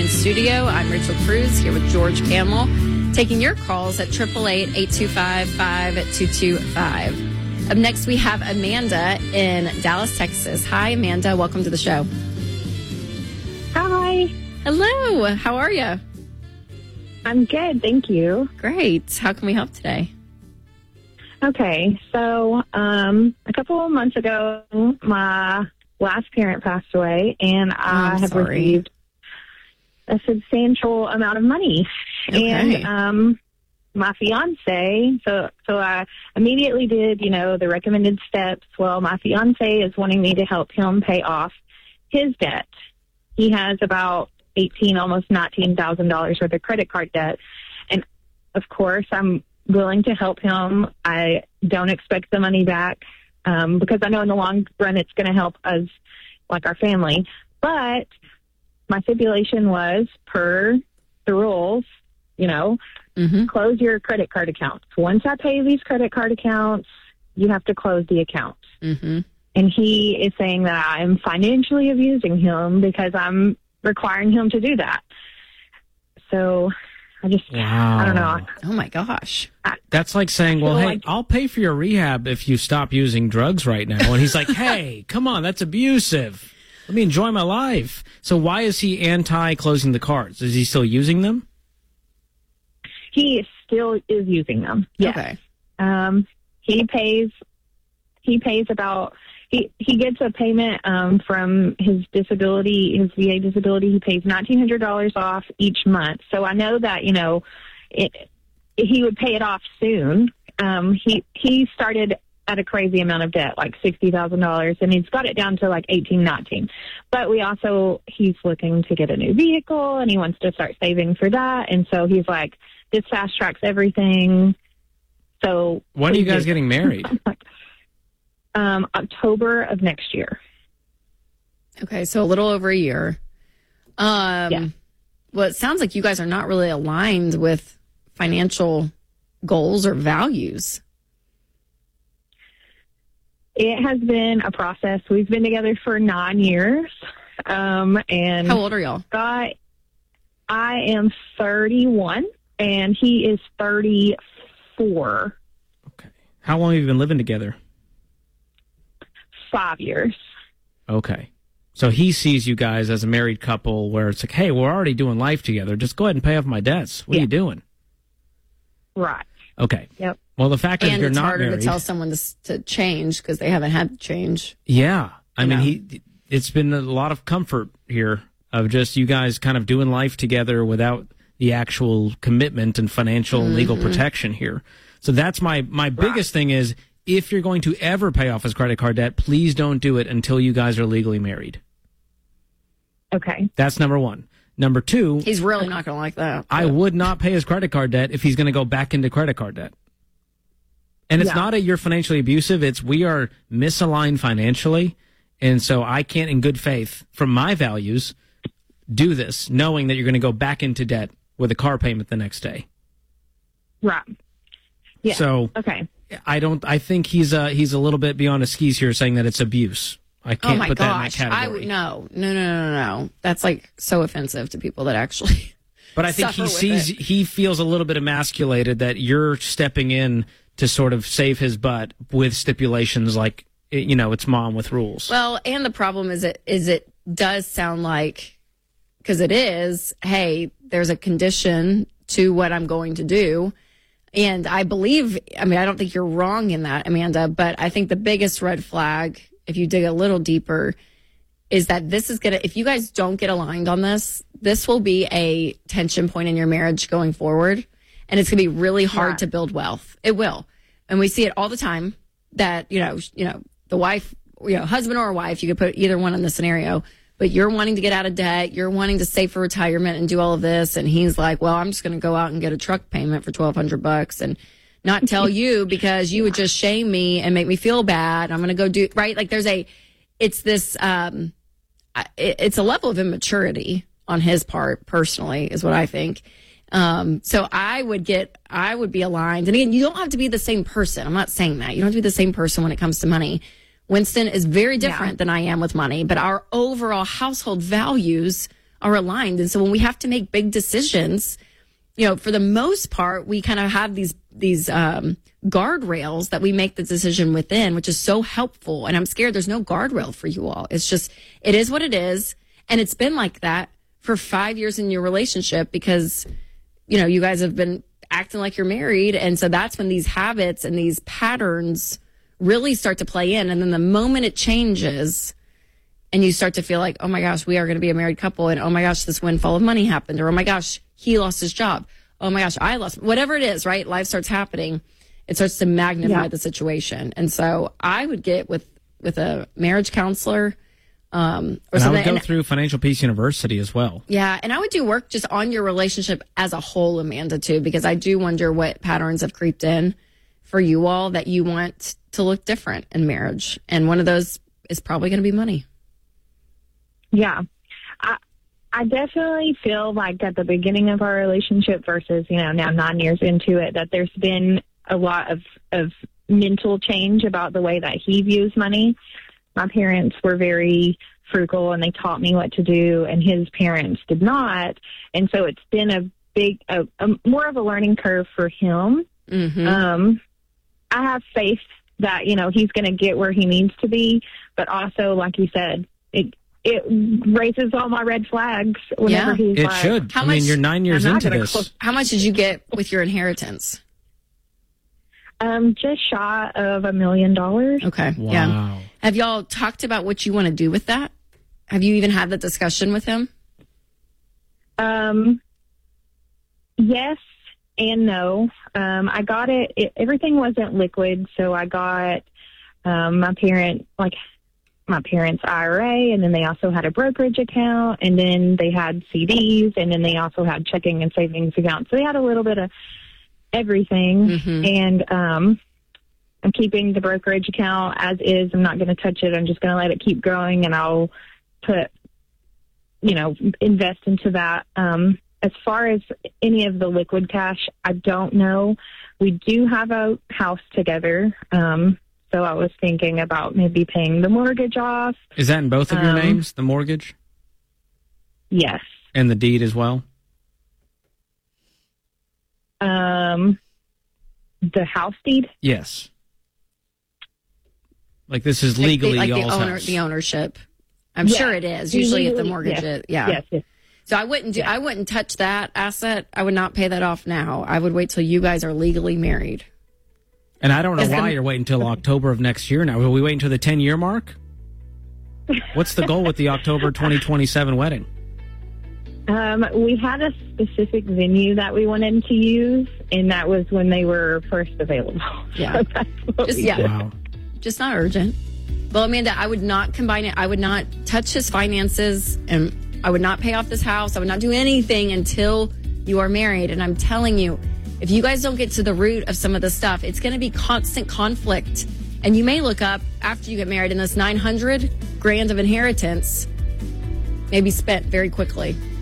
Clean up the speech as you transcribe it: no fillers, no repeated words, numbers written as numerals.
in studio. I'm Rachel Cruz here with George Camel, taking your calls at 888-825-5225. Up next, we have Amanda in Dallas, Texas. Hi, Amanda. Welcome to the show. Hi. Hello. How are you? I'm good, thank you. Great. How can we help today? Okay, so a couple of months ago, my last parent passed away, and I have received a substantial amount of money. Okay. And my fiance, so I immediately did, the recommended steps. Well, my fiance is wanting me to help him pay off his debt. He has about almost $19,000 worth of credit card debt. And of course, I'm willing to help him. I don't expect the money back because I know in the long run it's going to help us, like our family. But my stipulation was, per the rules, close your credit card accounts. Once I pay these credit card accounts, you have to close the accounts. Mm-hmm. And he is saying that I'm financially abusing him because I'm requiring him to do that. So I just, wow. I don't know. Oh, my gosh. That's like saying, well, hey, I'll pay for your rehab if you stop using drugs right now. And he's like, hey, come on, that's abusive. Let me enjoy my life. So why is he anti-closing the cards? Is he still using them? He still is using them. Yes. Okay. He pays about... He gets a payment from his disability, his VA disability. He pays $1,900 off each month. So I know that, he would pay it off soon. He started at a crazy amount of debt, like $60,000, and he's got it down to like 19. But he's looking to get a new vehicle, and he wants to start saving for that. And so he's like, this fast tracks everything. So when are you guys getting married? October of next year. Okay, so a little over a year. Yeah. Well, it sounds like you guys are not really aligned with financial goals or values. It has been a process. We've been together for 9 years. And how old are y'all? I am 31, and he is 34. Okay. How long have you been living together? 5 years. Okay. So he sees you guys as a married couple where it's like, hey, we're already doing life together. Just go ahead and pay off my debts. What are you doing? Right. Okay. Yep. Well, the fact is you're it's not harder married. to tell someone to change because they haven't had to change. Yeah. I mean, it's been a lot of comfort here of just you guys kind of doing life together without the actual commitment and financial and legal protection here. So that's my biggest thing is, if you're going to ever pay off his credit card debt, please don't do it until you guys are legally married. Okay. That's number one. Number two, He's really not going to like that. I would not pay his credit card debt if he's going to go back into credit card debt. And it's not you're financially abusive. It's we are misaligned financially. And so I can't, in good faith, from my values, do this, knowing that you're going to go back into debt with a car payment the next day. Right. Yeah. So, okay. I think he's a little bit beyond his skis here saying that it's abuse. I can't put that in that category. No. That's like so offensive to people that actually But I think he feels a little bit emasculated that you're stepping in to sort of save his butt with stipulations like, it's mom with rules. Well, and the problem is it does sound like, because it is, hey, there's a condition to what I'm going to do. And I don't think you're wrong in that, Amanda, but I think the biggest red flag, if you dig a little deeper, is that if you guys don't get aligned on this will be a tension point in your marriage going forward. And it's going to be really hard to build wealth. It will. And we see it all the time that, the wife, husband or wife, you could put either one in the scenario, but you're wanting to get out of debt, you're wanting to save for retirement and do all of this. And he's like, well, I'm just going to go out and get a truck payment for $1,200 and not tell you because you would just shame me and make me feel bad. I'm going to go do right. Like it's a level of immaturity on his part personally is what I think. So I would be aligned. And again, you don't have to be the same person. I'm not saying that. You don't have to be the same person when it comes to money. Winston is very different than I am with money, but our overall household values are aligned. And so when we have to make big decisions, you know, for the most part, we kind of have these guardrails that we make the decision within, which is so helpful. And I'm scared there's no guardrail for you all. It's just, it is what it is. And it's been like that for 5 years in your relationship because, you know, you guys have been acting like you're married. And so that's when these habits and these patterns really start to play in. And then the moment it changes and you start to feel like, oh my gosh, we are going to be a married couple. And oh my gosh, this windfall of money happened. Or oh my gosh, he lost his job. Oh my gosh, I lost, whatever it is, right? Life starts happening. It starts to magnify the situation. And so I would get with a marriage counselor, or and something. I would go through Financial Peace University as well. Yeah. And I would do work just on your relationship as a whole, Amanda, too, because I do wonder what patterns have creeped in for you all that you want to look different in marriage. And one of those is probably going to be money. Yeah. I definitely feel like at the beginning of our relationship versus, you know, now 9 years into it, that there's been a lot of mental change about the way that he views money. My parents were very frugal and they taught me what to do, and his parents did not. And so it's been a more of a learning curve for him. Mm-hmm. I have faith that, you know, he's going to get where he needs to be, but also, like you said, it raises all my red flags whenever he's it like, should. I mean, you're 9 years into this. How much did you get with your inheritance? Just shy of $1 million. Okay. Wow. Yeah. Have y'all talked about what you want to do with that? Have you even had the discussion with him? Yes and no. I got it. Everything wasn't liquid, so I got my parents' IRA, and then they also had a brokerage account, and then they had CDs, and then they also had checking and savings accounts. So they had a little bit of everything. Mm-hmm. And I'm keeping the brokerage account as is. I'm not going to touch it. I'm just going to let it keep growing, and I'll invest into that. As far as any of the liquid cash, I don't know. We do have a house together. So I was thinking about maybe paying the mortgage off. Is that in both of your names, the mortgage? Yes. And the deed as well? The house deed? Yes. Like this is legally y'all's house. The ownership. I'm sure it is. Usually at the mortgage. Yes. So I wouldn't touch that asset. I would not pay that off now. I would wait till you guys are legally married. And I don't know why you're waiting until October of next year now. Will we wait until the 10-year mark? What's the goal with the October 2027 wedding? We had a specific venue that we wanted to use, and that was when they were first available. Yeah. So Wow. Just not urgent. Well, Amanda, I would not combine it. I would not touch his finances, and I would not pay off this house. I would not do anything until you are married. And I'm telling you, if you guys don't get to the root of some of the stuff, it's going to be constant conflict. And you may look up after you get married and this $900,000 of inheritance may be spent very quickly.